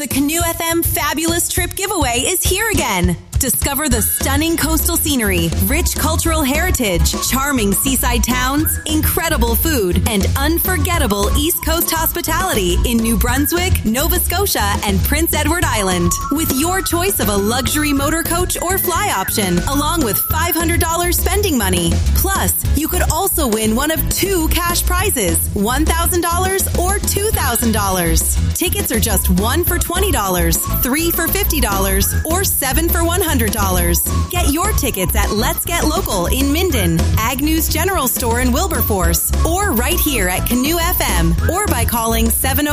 The Canoe FM Fabulous Trip Giveaway is here again. Discover the stunning coastal scenery, rich cultural heritage, charming seaside towns, incredible food, and unforgettable East Coast hospitality in New Brunswick, Nova Scotia, and Prince Edward Island. With your choice of a luxury motor coach or fly option, along with $500 spending money. Plus, you could also win one of 2 cash prizes, $1,000 or $2,000. Tickets are just 1 for $20, 3 for $50, or 7 for $100. Get your tickets at Let's Get Local in Minden, Agnew's General Store in Wilberforce, or right here at Canoe FM, or by calling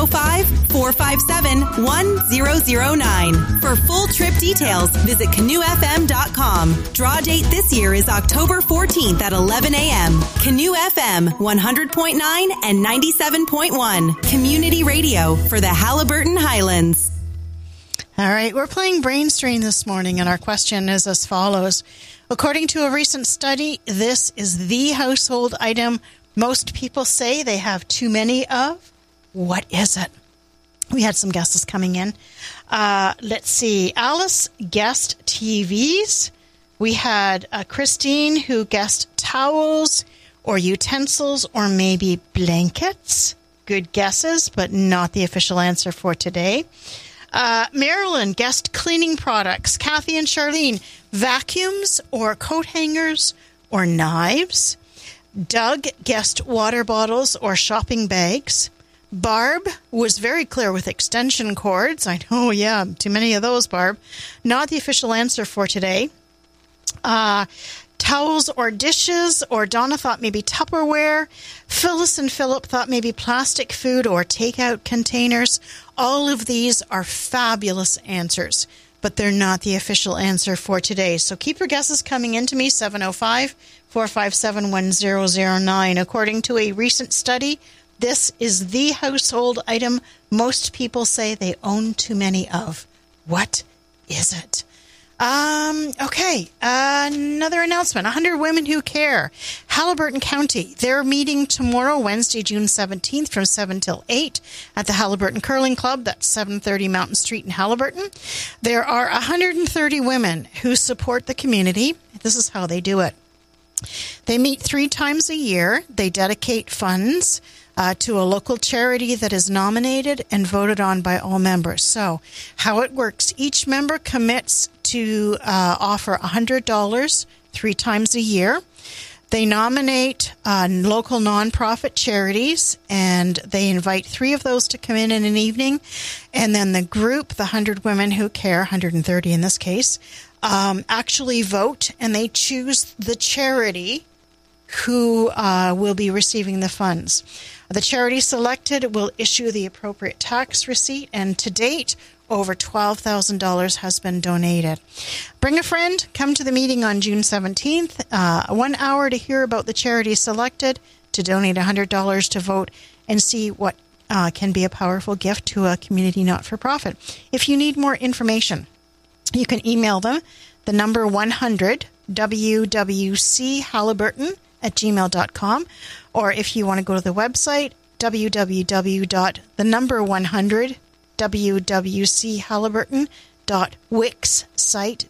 705-457-1009. For full trip details, visit canoefm.com. Draw date this year is October 14th at 11 a.m. Canoe FM 100.9 and 97.1. Community radio for the Haliburton Highlands. All right, we're playing Brain Strain this morning, and our question is as follows. According to a recent study, this is the household item most people say they have too many of. What is it? We had some guesses coming in. Let's see. Alice guessed TVs. We had Christine who guessed towels or utensils or maybe blankets. Good guesses, but not the official answer for today. Marilyn guessed cleaning products. Kathy and Charlene, vacuums or coat hangers or knives. Doug guessed water bottles or shopping bags. Barb was very clear with extension cords. I know, yeah, too many of those, Barb. Not the official answer for today. Towels or dishes, or Donna thought maybe Tupperware. Phyllis and Philip thought maybe plastic food or takeout containers. All of these are fabulous answers, but they're not the official answer for today. So keep your guesses coming in to me, 705-457-1009. According to a recent study, this is the household item most people say they own too many of. What is it? Okay, another announcement. 100 Women Who Care. Haliburton County. They're meeting tomorrow, Wednesday, June 17th from 7 till 8 at the Haliburton Curling Club. That's 730 Mountain Street in Haliburton. There are 130 women who support the community. This is how they do it. They meet 3 times a year. They dedicate funds to a local charity that is nominated and voted on by all members. So how it works, each member commits to offer $100 3 times a year. They nominate local nonprofit charities, and they invite 3 of those to come in an evening. And then the group, the 100 Women Who Care, 130 in this case, actually vote, and they choose the charity who will be receiving the funds. The charity selected will issue the appropriate tax receipt, and to date, over $12,000 has been donated. Bring a friend. Come to the meeting on June 17th. 1 hour to hear about the charity selected, to donate $100 to vote, and see what can be a powerful gift to a community not-for-profit. If you need more information, you can email them. The number 100 WWCHaliburton@gmail.com, or if you want to go to the website, www.100WWCHaliburton.wixsite,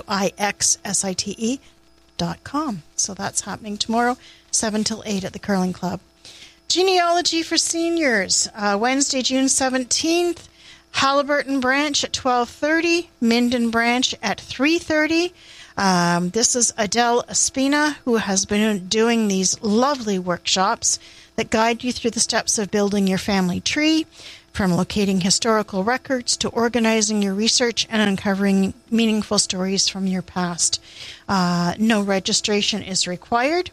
WIXSITE.com. So that's happening tomorrow, 7 till 8 at the Curling Club. Genealogy for Seniors, Wednesday, June 17th. Haliburton branch at 12:30, Minden branch at 3:30. This is Adele Espina, who has been doing these lovely workshops that guide you through the steps of building your family tree, from locating historical records to organizing your research and uncovering meaningful stories from your past. No registration is required.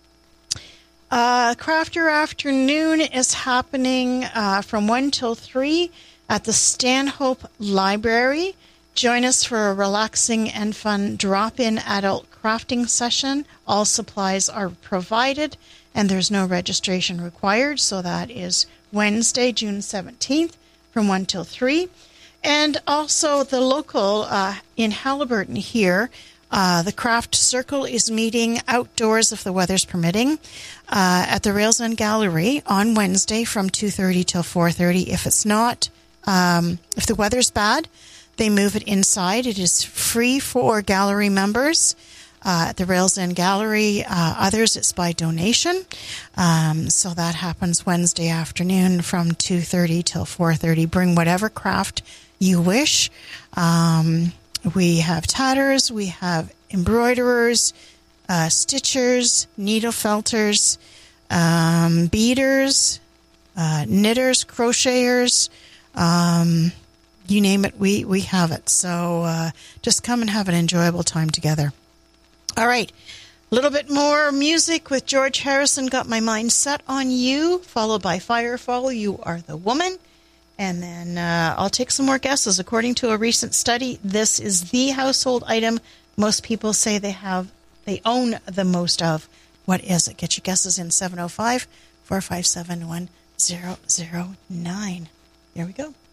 Crafter Afternoon is happening from 1 till 3 at the Stanhope Library. Join us for a relaxing and fun drop-in adult crafting session. All supplies are provided, and there's no registration required. So that is Wednesday, June 17th, from 1 till 3. And also the local in Haliburton here, the Craft Circle is meeting outdoors, if the weather's permitting, at the Rails End Gallery on Wednesday from 2:30 till 4:30. If it's not, If the weather's bad, they move it inside. It is free for gallery members. At the Rails End Gallery, others it's by donation. So that happens Wednesday afternoon from 2:30 till 4:30. Bring whatever craft you wish. We have tatters, we have embroiderers, stitchers, needle felters, beaders, knitters, crocheters, you name it, we have it. So just come and have an enjoyable time together. All right, a little bit more music with George Harrison, Got My Mind Set on You, followed by Firefall, You Are the Woman. And then I'll take some more guesses. According to a recent study, this is the household item most people say they own the most of. What is it? Get your guesses in 705-457-1009. Here we go.